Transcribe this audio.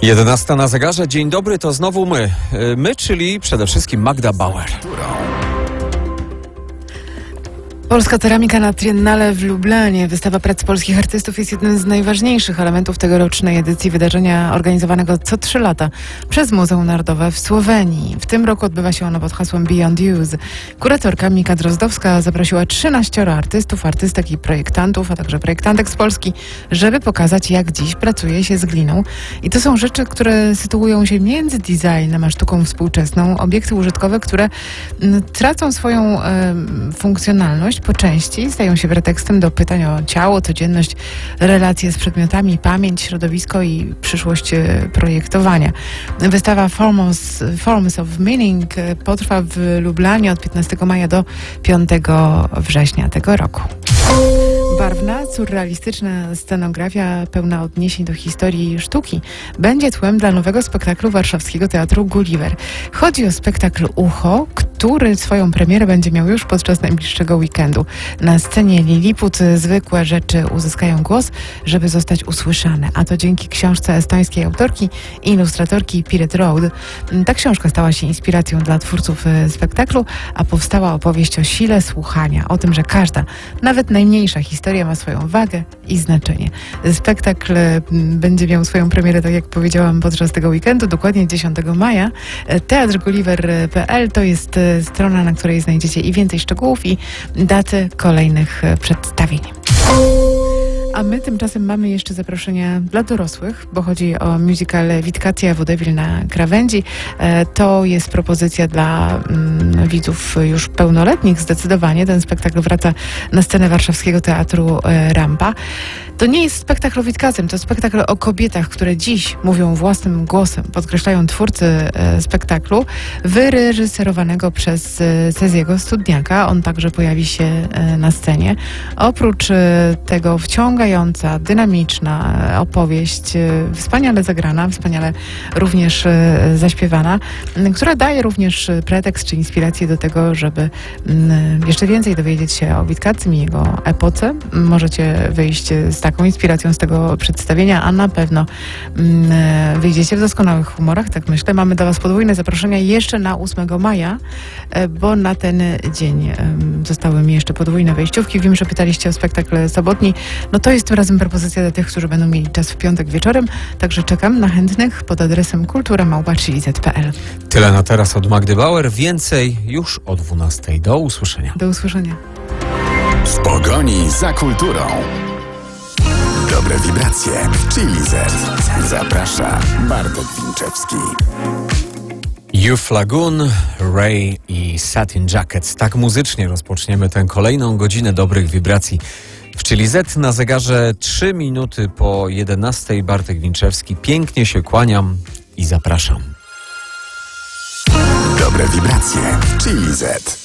11 na zegarze. Dzień dobry, to znowu my. My, czyli przede wszystkim Magda Bauer. Polska ceramika na Triennale w Lublanie. Wystawa prac polskich artystów jest jednym z najważniejszych elementów tegorocznej edycji wydarzenia organizowanego co 3 lata przez Muzeum Narodowe w Słowenii. W tym roku odbywa się ono pod hasłem Beyond Use. Kuratorka Mika Drozdowska zaprosiła 13 artystów, artystek i projektantów, a także projektantek z Polski, żeby pokazać, jak dziś pracuje się z gliną. I to są rzeczy, które sytuują się między designem a sztuką współczesną. Obiekty użytkowe, które tracą swoją funkcjonalność po części, stają się pretekstem do pytań o ciało, codzienność, relacje z przedmiotami, pamięć, środowisko i przyszłość projektowania. Wystawa Forms of Meaning potrwa w Lublanie od 15 maja do 5 września tego roku. Barwna, surrealistyczna scenografia pełna odniesień do historii sztuki będzie tłem dla nowego spektaklu warszawskiego Teatru Gulliver. Chodzi o spektakl Ucho, który swoją premierę będzie miał już podczas najbliższego weekendu. Na scenie Lilliput zwykłe rzeczy uzyskają głos, żeby zostać usłyszane, a to dzięki książce estońskiej autorki i ilustratorki Piret Road. Ta książka stała się inspiracją dla twórców spektaklu, a powstała opowieść o sile słuchania, o tym, że każda, nawet najmniejsza historia ma swoją wagę i znaczenie. Spektakl będzie miał swoją premierę, tak jak powiedziałam, podczas tego weekendu, dokładnie 10 maja. Teatrgulliver.pl to jest strona, na której znajdziecie i więcej szczegółów, i daty kolejnych przedstawień. A my tymczasem mamy jeszcze zaproszenia dla dorosłych, bo chodzi o musical Witkacja Vaudeville na krawędzi. To jest propozycja dla widzów już pełnoletnich zdecydowanie. Ten spektakl wraca na scenę warszawskiego Teatru Rampa. To nie jest spektakl o Witkacym, to spektakl o kobietach, które dziś mówią własnym głosem, podkreślają twórcy spektaklu, wyreżyserowanego przez Ceziego Studniaka. On także pojawi się na scenie. Oprócz tego wciągająca, dynamiczna opowieść, wspaniale zagrana, wspaniale również zaśpiewana, która daje również pretekst czy inspirację do tego, żeby jeszcze więcej dowiedzieć się o Witkacym i jego epoce. Możecie wyjść z taką inspiracją z tego przedstawienia, a na pewno wyjdziecie w doskonałych humorach, tak myślę. Mamy dla Was podwójne zaproszenia jeszcze na 8 maja, bo na ten dzień zostały mi jeszcze podwójne wejściówki. Wiem, że pytaliście o spektakl sobotni. No to jest tym razem propozycja dla tych, którzy będą mieli czas w piątek wieczorem, także czekam na chętnych pod adresem kultura@chiliz.pl. Tyle na teraz od Magdy Bauer. Więcej już o 12. Do usłyszenia. Do usłyszenia. W pogoni za kulturą. Dobre wibracje w Chiliz. Zaprasza Bartek Winczewski. Youth Lagoon, Ray i Satin Jacket. Tak muzycznie rozpoczniemy tę kolejną godzinę dobrych wibracji w Chiliz. Na zegarze 3 minuty po 11. Bartek Winczewski. Pięknie się kłaniam i zapraszam. Dobre wibracje w Chiliz.